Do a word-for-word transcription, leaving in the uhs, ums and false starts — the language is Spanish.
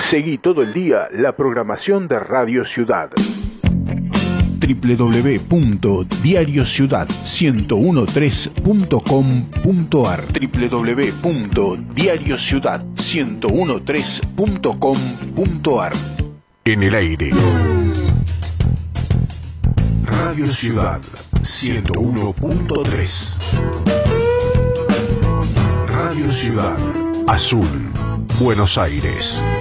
Seguí todo el día la programación de Radio Ciudad. doble u doble u doble u punto diario ciudad ciento trece punto com punto ar doble u doble u doble u punto diario ciudad ciento trece punto com punto ar. En el aire. Radio Ciudad ciento uno punto tres. Radio Ciudad, Azul, Buenos Aires.